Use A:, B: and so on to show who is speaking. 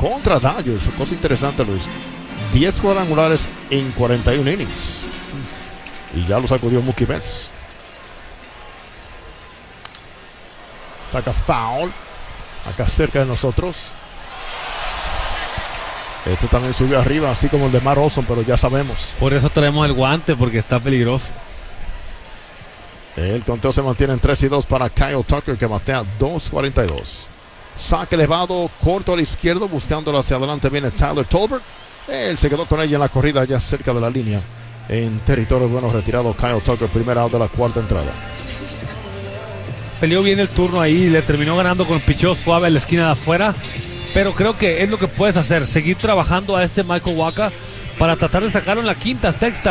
A: contra Dodgers. Cosa interesante, Luis. 10 cuadrangulares en 41 innings. Y ya lo sacudió Mookie Betts. Saca foul. Acá cerca de nosotros. Este también subió arriba, así como el de Matt Olson, pero ya sabemos.
B: Por eso traemos el guante, porque está peligroso.
A: El conteo se mantiene en 3-2 para Kyle Tucker, que batea 2.42. Saque elevado, corto a la izquierda, buscándolo hacia adelante viene Tyler Tolbert. Él se quedó con ella en la corrida, ya cerca de la línea. En territorio bueno, retirado Kyle Tucker, primer out de la cuarta entrada.
B: Peleó bien el turno ahí, le terminó ganando con el picheo suave en la esquina de afuera. Pero creo que es lo que puedes hacer, seguir trabajando a este Michael Wacha para tratar de sacarlo en la quinta, sexta.